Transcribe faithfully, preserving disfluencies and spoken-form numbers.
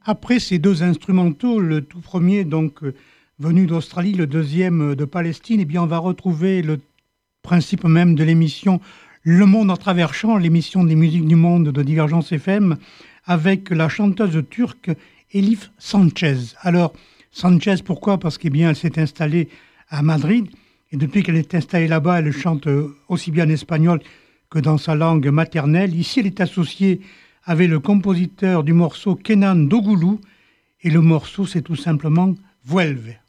Après ces deux instrumentaux, le tout premier donc euh, venu d'Australie, le deuxième euh, de Palestine, eh bien on va retrouver le principe même de l'émission Le Monde en travers champs, l'émission des musiques du monde de Divergence F M, avec la chanteuse turque Elif Sanchez. Alors Sanchez, pourquoi? Parce qu'elle eh s'est installée à Madrid et depuis qu'elle est installée là-bas, elle chante aussi bien en espagnol que dans sa langue maternelle. Ici, elle est associée avec le compositeur du morceau Kenan Doğulu et le morceau, c'est tout simplement Vuelve.